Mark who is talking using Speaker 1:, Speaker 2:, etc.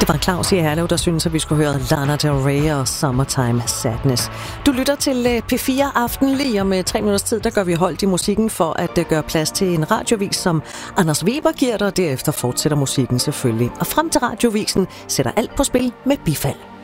Speaker 1: Det var Claus i Herlev, der synes, at vi skulle høre Lana Del Rey og Summertime Sadness. Du lytter til P4 Aften. Lige om 3 minutters tid, der gør vi holdt i musikken for at gøre plads til en radiovis, som Anders Weber giver dig, og derefter fortsætter musikken selvfølgelig. Og frem til radiovisen sætter alt på spil med bifald.